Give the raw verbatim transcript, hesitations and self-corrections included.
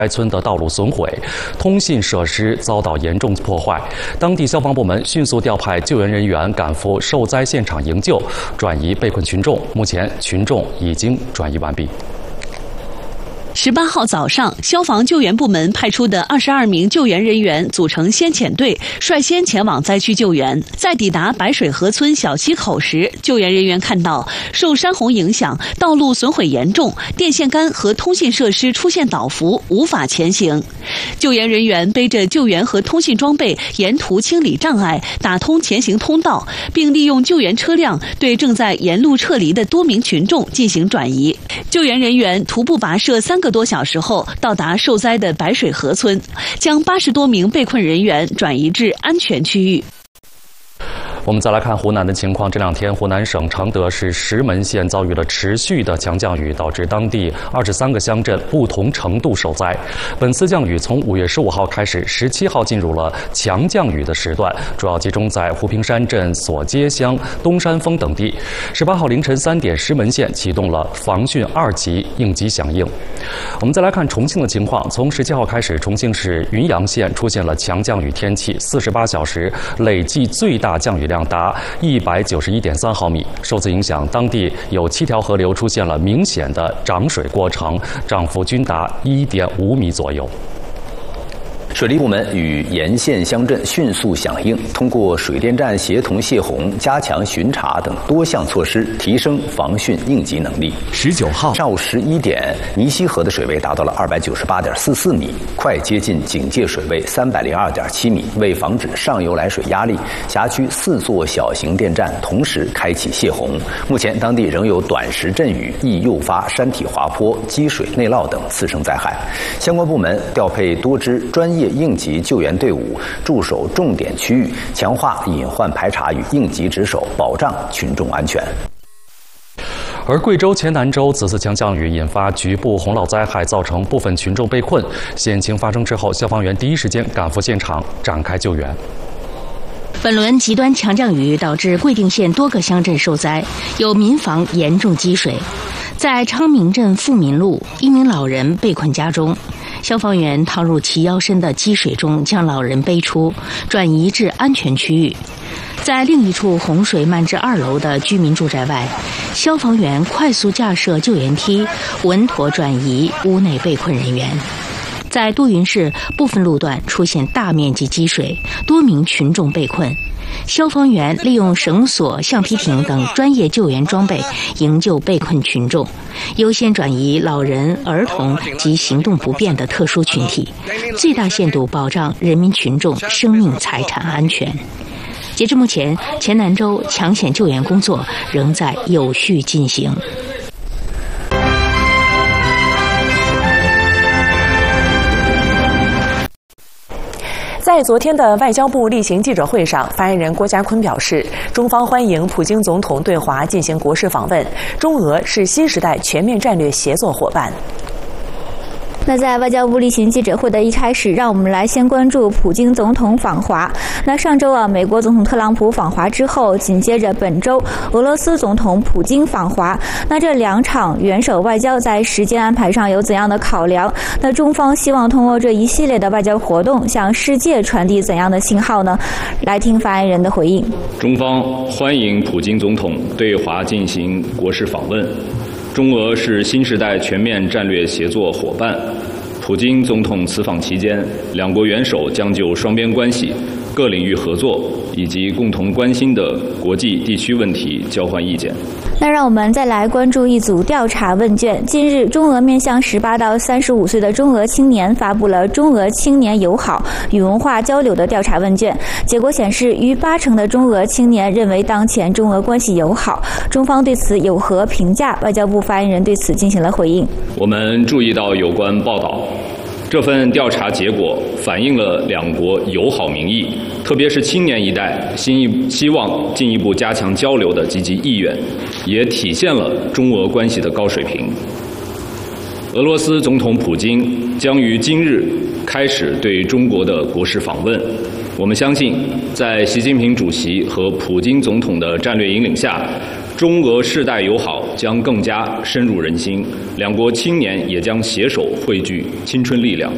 该村的道路损毁，通信设施遭到严重破坏。当地消防部门迅速调派救援人员赶赴受灾现场营救，转移被困群众。目前，群众已经转移完毕。 十八号早上，消防救援部门派出的二十二名救援人员组成先遣队，率先前往灾区救援。在抵达白水河村小溪口时，救援人员看到受山洪影响，道路损毁严重，电线杆和通信设施出现倒伏，无法前行。救援人员背着救援和通信装备，沿途清理障碍，打通前行通道，并利用救援车辆对正在沿路撤离的多名群众进行转移。救援人员徒步跋涉三个多小时后，到达受灾的白水河村，将八十多名被困人员转移至安全区域。 我们再来看湖南的情况。这两天，湖南省承德市石门县遭遇了持续的强降雨，导致当地二十三个乡镇不同程度受灾。本次降雨从五月十五号开始，十七号进入了强降雨的时段，主要集中在湖平山镇索街乡、东山峰等地。十八号凌晨三点，石门县启动了防汛二级应急响应。我们再来看重庆的情况。从十七号开始，重庆市云阳县出现了强降雨天气，四十八小时累计最大降雨量达一百九十一点三毫米。受此影响，当地有七条河流出现了明显的涨水过程，涨幅均达一点五米左右。 水利部门与沿线乡镇迅速响应，通过水电站协同泄洪、加强巡查等多项措施，提升防汛应急能力。 十九号上午十一点，泥溪河的水位达到了二百九十八点四四米，快接近警戒水位三百零二点七米。为防止上游来水压力，辖区四座小型电站同时开启泄洪。目前，当地仍有短时阵雨易诱发山体滑坡、积水内涝等次生灾害。相关部门调配多支专业 应急救援队伍驻守重点区域，强化隐患排查与应急值守，保障群众安全。 而贵州黔南州此次强降雨引发局部洪涝灾害，造成部分群众被困。险情发生之后，消防员第一时间赶赴现场展开救援。 本轮极端强降雨导致贵定县多个乡镇受灾，有民房严重积水。在昌明镇富民路，一名老人被困家中，消防员趟入其腰深的积水中，将老人背出，转移至安全区域。在另一处洪水漫至二楼的居民住宅外，消防员快速架设救援梯，稳妥转移屋内被困人员。 在都匀市部分路段出现大面积积水，多名群众被困。消防员利用绳索、橡皮艇等专业救援装备营救被困群众，优先转移老人、儿童及行动不便的特殊群体，最大限度保障人民群众生命财产安全。截至目前，黔南州抢险救援工作仍在有序进行。 在昨天的外交部例行记者会上，发言人郭家坤表示，中方欢迎普京总统对华进行国事访问，中俄是新时代全面战略协作伙伴。 那在外交部例行记者会的一开始，让我们来先关注普京总统访华。那上周啊，美国总统特朗普访华之后，紧接着本周俄罗斯总统普京访华。那这两场元首外交在时间安排上有怎样的考量？那中方希望通过这一系列的外交活动，向世界传递怎样的信号呢？来听发言人的回应。 中方欢迎普京总统对华进行国事访问。 中俄是新时代全面战略协作伙伴。普京总统此访期间，两国元首将就双边关系、各领域合作以及共同关心的国际地区问题交换意见。 那让我们再来关注一组调查问卷。近日，中俄面向十八到三十五岁的中俄青年发布了中俄青年友好与文化交流的调查问卷。结果显示，逾八成的中俄青年认为当前中俄关系友好。中方对此有何评价？外交部发言人对此进行了回应。 我们注意到有关报道。 这份调查结果反映了两国友好民意，特别是青年一代心意希望进一步加强交流的积极意愿，也体现了中俄关系的高水平。俄罗斯总统普京将于今日开始对中国的国事访问。我们相信，在习近平主席和普京总统的战略引领下，中俄世代友好将更加深入人心，两国青年也将携手汇聚青春力量，